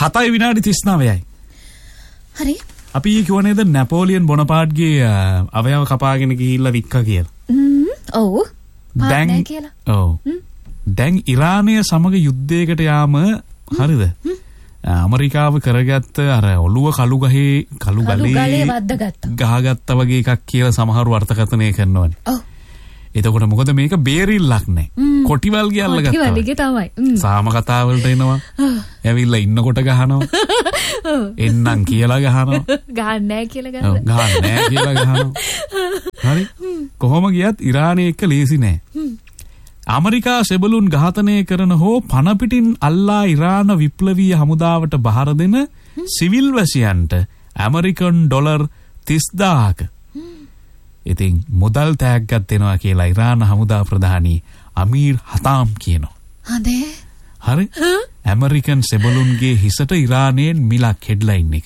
7 විනාඩි 39යි. හරි. අපි කිව්ව නේද නැපෝලියන් බොනපාර්ට්ගේ අවයව කපාගෙන ගිහිල්ලා වික්කා කියලා. ඔව්. දැන් කියලා. ඔව්. දැන් ඉරානය සමග යුද්ධයකට යාම හරිද? ඇමරිකාව කරගත්ත අර ඔළුව කළු ගලේ ගහගත්තා වගේ එකක් කියලා සමහරව අර්ථකථනය කරනවනේ. ඔව්. එතකොට මොකද මේක බේරිල්ලක් නෑ. කොටිවල් ගියල්ල ගත්තා. කොටිවල්ගේ තමයි. සාම කතා වලට එනවා. ඇවිල්ලා ඉන්නකොට ගහනවා. එන්නම් කියලා ගහනවා. ගහන්නේ නෑ කියලා ගහනවා. ඔව් ගහන්නේ නෑ කියලා ගහනවා. හරි. කොහොම ගියත් ඉරානය එක්ක ලේසි නෑ. ඇමරිකා සෙබළුන් ඝාතනය කරන හෝ පණ පිටින් අල්ලා ඉරාන විප්ලවීය හමුදාවට බහර දෙන සිවිල් වැසියන්ට ඇමරිකන් ඩොලර් 30000ක ඉතින් මුදල් තෑග්ගක් දෙනවා කියලා ඉරාන හමුදා ප්‍රධානී අමීර් හතාම් කියනවා. හදේ. හරි. ඇමරිකන් සෙබළුන්ගේ හිසට ඉරානයෙන් මිලක් හෙඩ්ලයින් එක.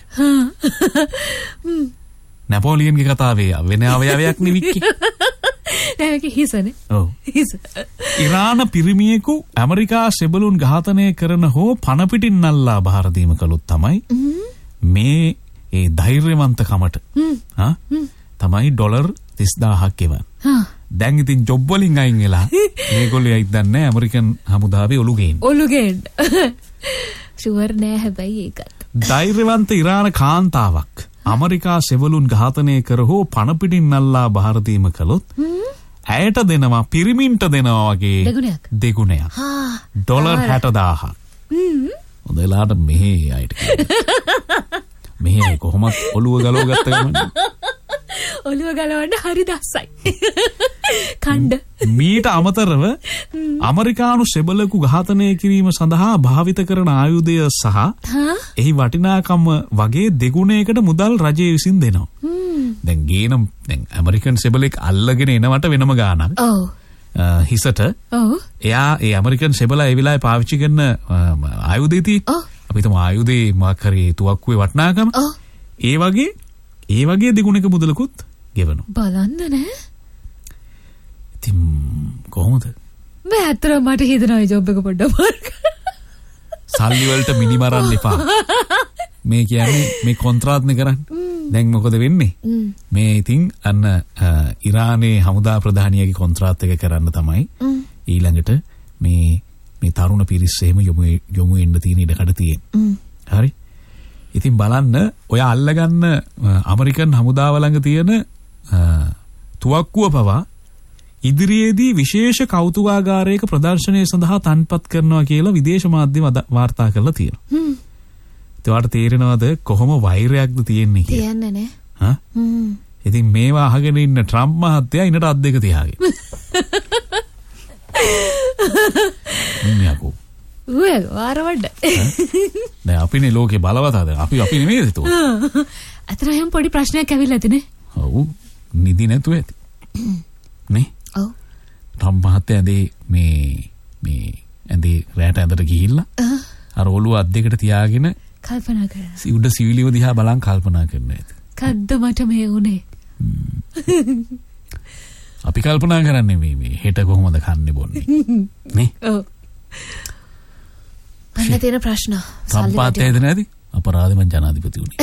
නැපෝලියන්ගේ කතාවේ වෙන අවයවයක් නෙවික්කි. ඒක හිසනේ. ඔව්. හිස. ඉරාන පිරිමියෙකු ඇමරිකා සෙබළුන් ඝාතනය කරන හෝ පණ පිටින් අල්ලා බහර දීම කළොත් තමයි මේ ඒ ධෛර්යවන්තකමට තමයි ඩොලර් 30000ක් ගෙවන්නේ. දැන් ඉතින් ජොබ් වලින් අයින් වෙලා මේගොල්ලෝ හිතන්නේ ඇමරිකන් හමුදාවේ ඔලු ගේන්න. ඔලු ගේන්න. ෂුවර් නෑ හැබැයි ඒකත්. ධෛර්යවන්ත ඉරාන කාන්තාවක් ඇමරිකා සෙබළුන් ඝාතනය කර හෝ පණ පිටින් අල්ලා බහර දීම කළොත් ඇයට දෙනවා පිරිමින්ට දෙනවා වගේ දෙගුණයක්. ඩොලර් 60000ක්. හොඳලාට මෙහෙ අයට මෙහෙ කොහොමත් ඔළුව ගලව ගත්ත ගමන් ඔළුව ගලවන්න හරි දස්සයි. කණ්ඩ. මීට අමතරව ඇමරිකානු සෙබළෙකු ඝාතනය කිරීම සඳහා භාවිත කරන ආයුධය සහ එහි වටිනාකම වගේ දෙගුණයකට මුදල් රජය විසින් දෙනවා. දැන් ඇමරිකන් සෙබළෙක් අල්ලගෙන එනවට වෙනම ගාණක්. ඔව්. හිසට. ඔව්. එයා ඒ ඇමරිකන් සෙබළා ඒ වෙලාවේ පාවිච්චි කරන ආයුධය තියෙන්නේ. අපි හිතමු ආයුධේ මොකක් හරි තුවක්කුවේ වටිනාකම. ඒ වගේ දෙගුණයක මුදලකුත් ගෙවනවා. බලන්න නෑ. ඉතින් කොහොමද? මේ අතර මට හිතනවා ජොබ් එක පොඩ්ඩක් මාර්ග. සල්ලි වලට මිනි මරන්න එපා. මේ කියන්නේ මේ කොන්ත්‍රාත්නේ කරන්නේ. දැන් මොකද වෙන්නේ? මේ ඉතින් අන්න ඉරානයේ හමුදා ප්‍රධානියාගේ කොන්ත්‍රාත් එක කරන්න තමයි ඊළඟට මේ තරුණ පිරිස එහෙම යොමු වෙන්න තියෙන ඉඩකඩ තියෙන්නේ. හරි. ඉතින් බලන්න ඔය අල්ලගන්න ඇමරිකන් හමුදාව ළඟ තියෙන තුවක්කුව පවා ඉදිරියේදී විශේෂ කෞතුකාගාරයක ප්‍රදර්ශනය සඳහා තන්පත් කරනවා කියලා විදේශ මාධ්‍ය වාර්තා කරලා තියෙනවා. ඒවට තේරෙනවද කොහොම වෛරයක්ද තියෙන්නේ කියලා? තියන්නේ නේ. ඉතින් මේවා අහගෙන ඉන්න ට්‍රම්ප් මහත්තයා ඉන්නට අත් දෙක තියාගෙන. මියකෝ. ඌ වාරවඩ. දැන් අපිනේ ලෝකේ බලවතාද? අපි නෙමෙයිද ඒක? අතන යම් පොඩි ප්‍රශ්නයක් ඇවිල්ලා ඇතිනේ. ඔව්. නිදි නැතුව ඇති. නේ? ඔව්. ට්‍රම්ප් මහත්තයා මේ ඇඳේ රැට ඇඳට ගිහිල්ලා අර ඔළුව අත් දෙකට තියාගෙන කල්පනා කරනවා. උඩ සිවිලිව දිහා බලන් කල්පනා කරනවා. කද්ද මට මේ උනේ. අපි කල්පනා කරන්නේ මේ හෙට කොහොමද කන්නේ බොන්නේ. නේ? ඔව්. මන්න තියෙන ප්‍රශ්න. සම්පාතයේද නැති? අපරාධෙම ජනාධිපති උනේ.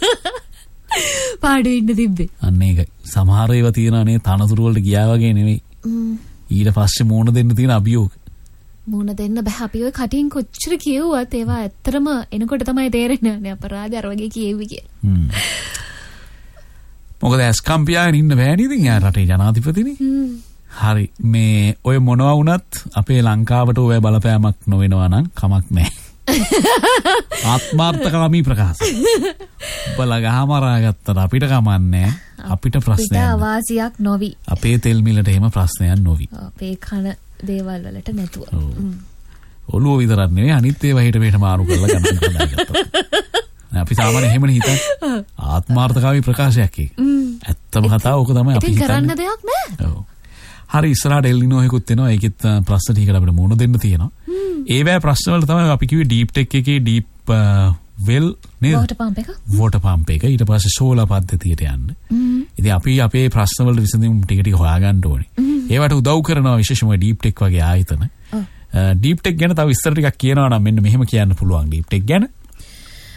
පාඩු ඉන්න තිබ්බේ. අන්න ඒක. සමහර ඒවා තියනනේ තනතුරු වලට ගියා වගේ නෙවෙයි. ඊට පස්සේ මෝන දෙන්න තියෙන අභියෝග. මෝන දෙන්න බෑ. අපි ඔය කටින් කොච්චර කියෙව්වත් ඒවා ඇත්තටම එනකොට තමයි තේරෙන්නේ අපරාධ අර වගේ කියෙව්වි කියලා. මොකද ඇස්කම්පියාගෙන ඉන්න බෑනේ ඉතින් යා රටේ ජනාධිපතිනේ. හරි මේ ඔය මොනවා වුණත් අපේ ලංකාවට ඔය බලපෑමක් නොවෙනවා නම් කමක් නැහැ. ආත්මාර්ථකාමී ප්‍රකාශ. උඹලා ගහමරා ගත්තට අපිට කමන්නේ අපිට ප්‍රශ්නයක් නෑ. අවාසියක් නොවි. අපේ තෙල් මිලට එහෙම ප්‍රශ්නයක් නොවි. අපේ කන දේවල් වලට නැතුව. ඔළුව විතරක් නෙවෙයි අනිත් ඒවා හිට මෙහෙට මාරු කරලා ගණන් කරලා ගත්තා. අපි සාමාන්‍යයෙන් එහෙමනේ හිතන්නේ. ආත්මාර්ථකාමී ප්‍රකාශයක් ඒක. ඇත්තම කතාව ඕක තමයි අපි හිතන්නේ. කරන්න දෙයක් නෑ. ඔව්. හරි ඉස්සරහට එල්නිනෝ එකකුත් එනවා. ඒකෙත් ප්‍රශ්න ටිකකට අපිට මුහුණ දෙන්න තියෙනවා. ඒවැ ප්‍රශ්න වල තමයි අපි කිව්වේ ඩීප් ටෙක් එකේ ඩීප් වෙල් නේද? වෝටර් පම්ප් එක. ඊට පස්සේ සෝලාර් පද්ධතියට යන්න. ඉතින් අපි අපේ ප්‍රශ්න වලට විසඳුම් ටික ටික හොයාගන්න ඕනේ. ඒවට උදව් කරනවා විශේෂයෙන්ම ඩීප් ටෙක් වගේ ආයතන. ඩීප් ටෙක් ගැන තව විස්තර ටිකක් කියනවා නම් මෙන්න මෙහෙම කියන්න පුළුවන් ඩීප් ටෙක් ගැන.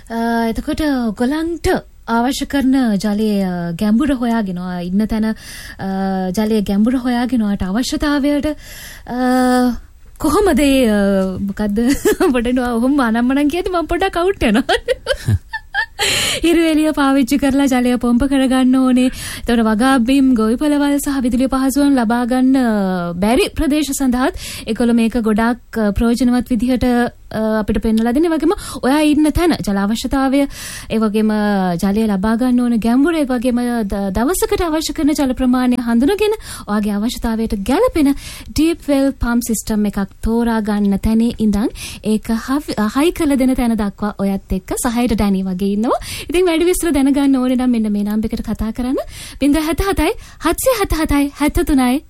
එතකොට ඔයගලන්ට අවශ්‍ය කරන ජලයේ ගැඹුර හොයාගෙනවා ඉන්න තැන ජලයේ ගැඹුර හොයාගෙනවාට අවශ්‍යතාවයට කොහොමද මොකද්ද පොඩ්ඩක් ඔහොම අනම්මනම් කියද්දි මම පොඩ්ඩක් අවුට් වෙනවා. හිරු එළිය පාවිච්චි කරලා ජලය පොම්ප කරගන්න ඕනේ. එතකොට වගාබිම් ගොවිපළවල් සහ විදුලිය පහසුවන් ලබා ගන්න බැරි ප්‍රදේශ සඳහාත් ඒගොල්ලෝ මේක ගොඩාක් ප්‍රයෝජනවත් විදිහට අපිට පෙන්වලා දෙන්නේ. වගේම ඔයා ඉන්න තැන ජල අවශ්‍යතාවය, ඒ වගේම ජලය ලබා ගන්න ඕන ගැඹුර, ඒ වගේම දවසකට අවශ්‍ය කරන ජල ප්‍රමාණය හඳුනගෙන ඔයාගේ අවශ්‍යතාවයට ගැළපෙන deep well pump system එකක් තෝරා ගන්න තැනේ ඉඳන් ඒක හයි කළ දෙන තැන දක්වා ඔයත් එක්ක සහයට ඩැනි වගේ ඉන්නවා. ඉතින් වැඩි විස්තර දැනගන්න ඕනේ නම් මෙන්න මේ නම්බර් එකට කතා කරන්න 077 777 73